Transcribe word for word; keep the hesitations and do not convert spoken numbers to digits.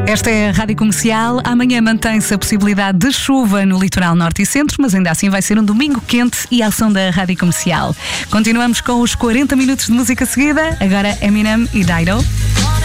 Esta é a Rádio Comercial. Amanhã mantém-se a possibilidade de chuva no litoral norte e centro, mas ainda assim vai ser um domingo quente e ao som da Rádio Comercial. Continuamos com os quarenta minutos de música seguida. Agora Eminem e Dido.